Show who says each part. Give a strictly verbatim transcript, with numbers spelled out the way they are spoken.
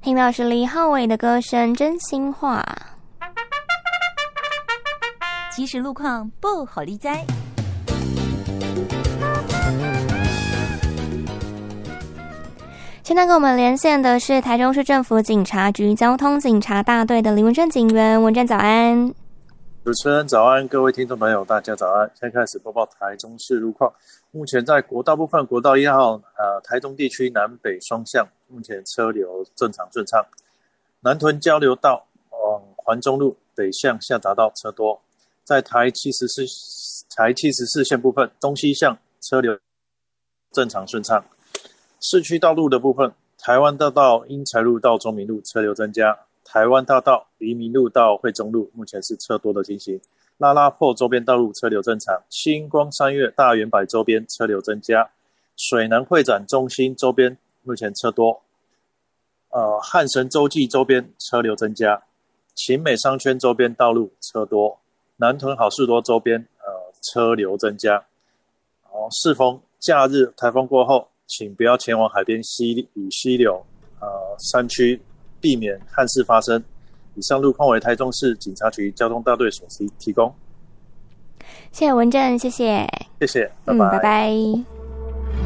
Speaker 1: 听到是李浩伟的歌声《真心话》。
Speaker 2: 即时路况不好理哉。
Speaker 1: 现在跟我们连线的是台中市政府警察局交通警察大队的李文正警员，文正早安。
Speaker 3: 主持人早安，各位听众朋友大家早安。现在开始播报台中市路况。目前在国道部分，国道一号呃台东地区南北双向目前车流正常顺畅。南屯交流道往环中路北向下匝道车多。在台七十四台七十四线部分，东西向车流正常顺畅。市区道路的部分，台湾大道英才路到中明路车流增加，台湾大道黎明路到惠中路目前是车多的情形。拉拉破周边道路车流正常，星光三月大圆柏周边车流增加，水南会展中心周边目前车多，呃汉神洲际周边车流增加，勤美商圈周边道路车多，南屯好事多周边呃车流增加。哦，适逢假日台风过后，请不要前往海边溪与溪流、呃山区，避免憾事发生。以上路况为台中市警察局交通大队所提供。
Speaker 1: 谢谢文正，谢谢，
Speaker 3: 谢谢，拜拜，
Speaker 1: 嗯，拜拜。